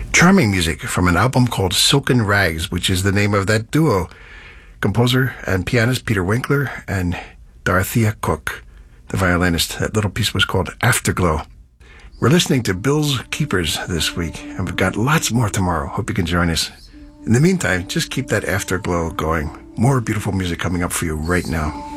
Charming music from an album called Silken Rags, which is the name of that duo. Composer and pianist Peter Winkler and Dorothea Cook, the violinist. That little piece was called Afterglow. We're listening to Bill's Keepers this week, and we've got lots more tomorrow. Hope you can join us. In the meantime, just keep that afterglow going. More beautiful music coming up for you right now.